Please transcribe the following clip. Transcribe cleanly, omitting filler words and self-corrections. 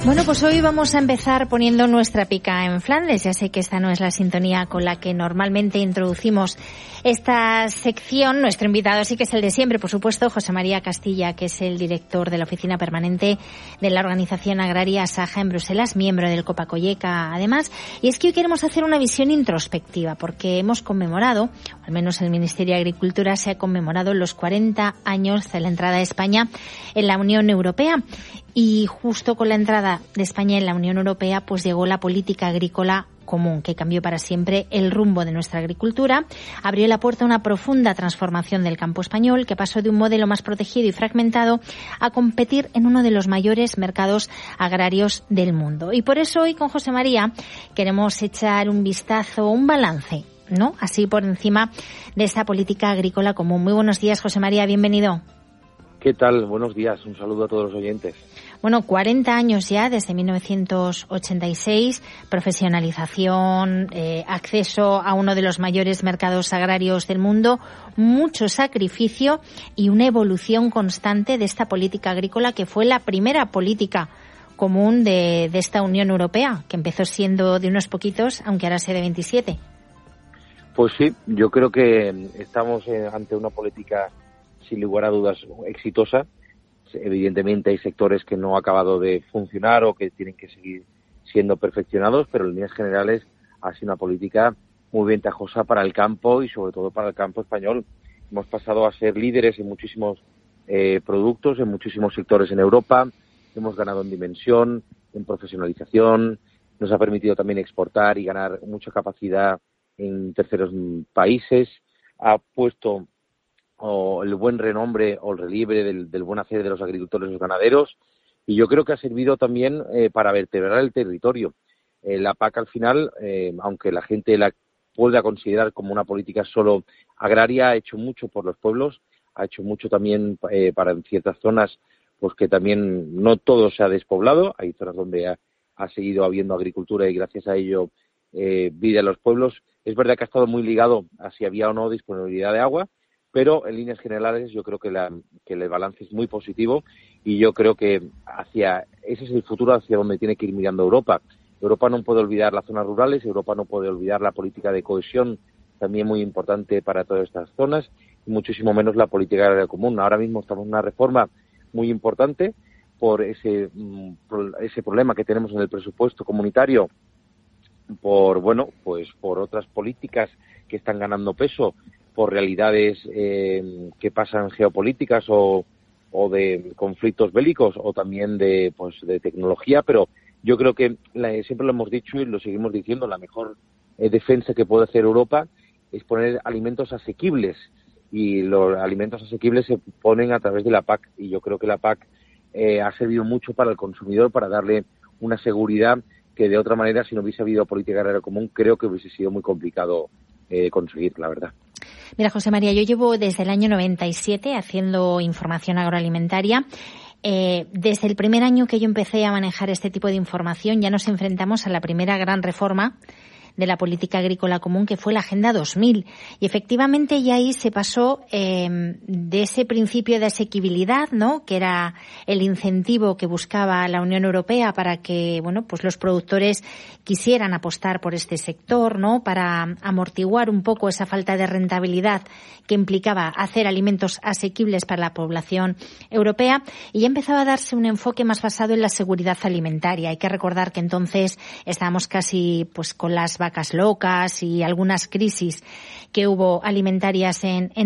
Bueno, pues hoy vamos a empezar poniendo nuestra pica en Flandes. Ya sé que esta no es la sintonía con la que normalmente introducimos esta sección. Nuestro invitado sí que es el de siempre, por supuesto, José María Castilla, que es el director de la Oficina Permanente de la Organización Agraria Saja en Bruselas, miembro del Copa-Cogeca, además. Y es que hoy queremos hacer una visión introspectiva, porque hemos conmemorado, o al menos el Ministerio de Agricultura se ha conmemorado los 40 años de la entrada de España en la Unión Europea. Y justo con la entrada de España en la Unión Europea, pues llegó la política agrícola común, que cambió para siempre el rumbo de nuestra agricultura, abrió la puerta a una profunda transformación del campo español, que pasó de un modelo más protegido y fragmentado a competir en uno de los mayores mercados agrarios del mundo. Y por eso hoy con José María queremos echar un vistazo, un balance, ¿no?, así por encima de esta política agrícola común. Muy buenos días, José María, bienvenido. ¿Qué tal? Buenos días. Un saludo a todos los oyentes. Bueno, 40 años ya, desde 1986, profesionalización, acceso a uno de los mayores mercados agrarios del mundo, mucho sacrificio y una evolución constante de esta política agrícola que fue la primera política común de esta Unión Europea, que empezó siendo de unos poquitos, aunque ahora sea de 27. Pues sí, yo creo que estamos ante una política sin lugar a dudas exitosa. Evidentemente hay sectores que no han acabado de funcionar o que tienen que seguir siendo perfeccionados, pero en líneas generales ha sido una política muy ventajosa para el campo y sobre todo para el campo español. Hemos pasado a ser líderes en muchísimos productos, en muchísimos sectores en Europa. Hemos ganado en dimensión, en profesionalización. Nos ha permitido también exportar y ganar mucha capacidad en terceros países. Ha puesto el buen renombre o el relieve del buen hacer de los agricultores y los ganaderos, y yo creo que ha servido también para vertebrar el territorio. La PAC al final, aunque la gente la pueda considerar como una política solo agraria, ha hecho mucho por los pueblos, ha hecho mucho también para en ciertas zonas, pues que también no todo se ha despoblado, hay zonas donde ha seguido habiendo agricultura y gracias a ello vida en los pueblos. Es verdad que ha estado muy ligado a si había o no disponibilidad de agua, pero en líneas generales yo creo que el balance es muy positivo y yo creo que ese es el futuro hacia donde tiene que ir mirando Europa. Europa no puede olvidar las zonas rurales, Europa no puede olvidar la política de cohesión, también muy importante para todas estas zonas, y muchísimo menos la política agraria común. Ahora mismo estamos en una reforma muy importante por ese problema que tenemos en el presupuesto comunitario, por otras políticas que están ganando peso, por realidades que pasan geopolíticas o de conflictos bélicos o también de tecnología, pero yo creo que siempre lo hemos dicho y lo seguimos diciendo, la mejor defensa que puede hacer Europa es poner alimentos asequibles, y los alimentos asequibles se ponen a través de la PAC, y yo creo que la PAC ha servido mucho para el consumidor, para darle una seguridad que de otra manera, si no hubiese habido política agraria común, creo que hubiese sido muy complicado conseguir, la verdad. Mira, José María, yo llevo desde el año 97 haciendo información agroalimentaria. Desde el primer año que yo empecé a manejar este tipo de información ya nos enfrentamos a la primera gran reforma de la política agrícola común, que fue la Agenda 2000. Y efectivamente ya ahí se pasó de ese principio de asequibilidad, ¿no?, que era el incentivo que buscaba la Unión Europea para que, los productores quisieran apostar por este sector, ¿no?, para amortiguar un poco esa falta de rentabilidad que implicaba hacer alimentos asequibles para la población europea, y ya empezaba a darse un enfoque más basado en la seguridad alimentaria. Hay que recordar que entonces estábamos casi con las vacas locas y algunas crisis que hubo alimentarias en